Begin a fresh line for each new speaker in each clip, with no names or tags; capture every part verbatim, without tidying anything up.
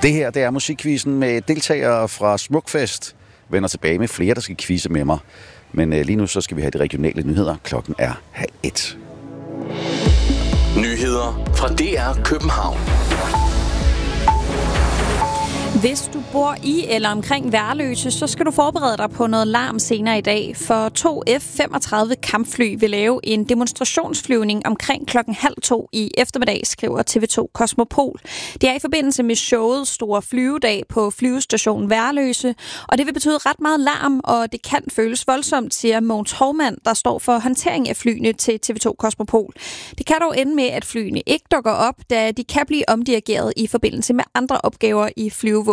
Det her, det er musikquizzen med deltagere fra Smukfest. Vender tilbage med flere, der skal quizze med mig. Men øh, lige nu så skal vi have de regionale nyheder. Klokken er halv et.
Nyheder fra D R København.
Hvis du bor i eller omkring Værløse, så skal du forberede dig på noget larm senere i dag, for to F femogtredive kampfly vil lave en demonstrationsflyvning omkring klokken halv to i eftermiddag, skriver T V to Kosmopol. Det er i forbindelse med showet Store Flyvedag på flyvestationen Værløse, og det vil betyde ret meget larm, og det kan føles voldsomt, siger Mogens Hovmand, der står for håndtering af flyene til T V to Kosmopol. Det kan dog ende med, at flyene ikke dukker op, da de kan blive omdirigeret i forbindelse med andre opgaver i flyvevåbnet.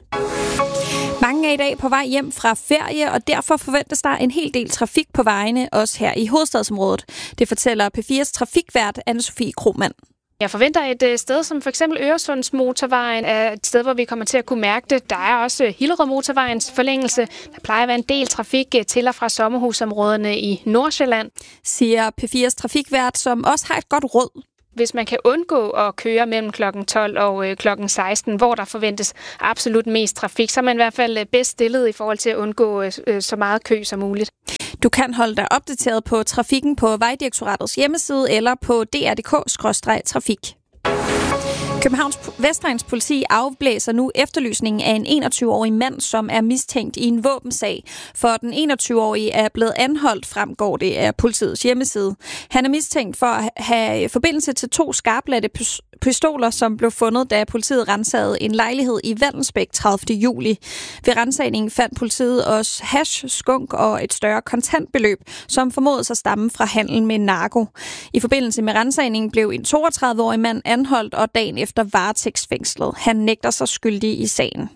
Mange er i dag på vej hjem fra ferie, og derfor forventes der en hel del trafik på vejene, også her i hovedstadsområdet. Det fortæller P fires trafikvært Anne-Sophie Krohmann.
Jeg forventer et sted som for eksempel Øresundsmotorvejen er et sted, hvor vi kommer til at kunne mærke det. Der er også Hillerød-motorvejens forlængelse. Der plejer at være en del trafik til og fra sommerhusområdene i Nordsjælland,
siger P fires trafikvært, som også har et godt råd.
Hvis man kan undgå at køre mellem klokken tolv og klokken seksten, hvor der forventes absolut mest trafik, så er man i hvert fald bedst stillet i forhold til at undgå så meget kø som muligt.
Du kan holde dig opdateret på trafikken på Vejdirektoratets hjemmeside eller på d r punktum d k skråstreg trafik. Københavns Vestegns politi afblæser nu efterlysningen af en enogtyve-årig mand, som er mistænkt i en våbensag. For den enogtyve-årige er blevet anholdt, fremgår det af politiets hjemmeside. Han er mistænkt for at have forbindelse til to skarpladte pistoler, som blev fundet, da politiet ransagede en lejlighed i Vallensbæk tredivte juli. Ved ransagningen fandt politiet også hash, skunk og et større kontantbeløb, som formodes at stamme fra handel med narko. I forbindelse med ransagningen blev en toogtredive-årig mand anholdt og dagen efter efter varetægtsfængslet. Han nægter sig skyldig i sagen.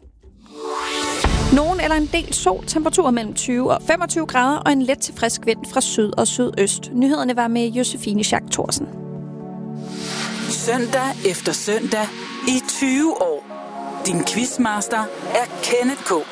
Nogen eller en del sol, temperaturer mellem tyve og femogtyve grader og en let til frisk vind fra syd og sydøst. Nyhederne var med Josefine Schack Thorsen.
Søndag efter søndag i tyve år. Din quizmaster er Kenneth K.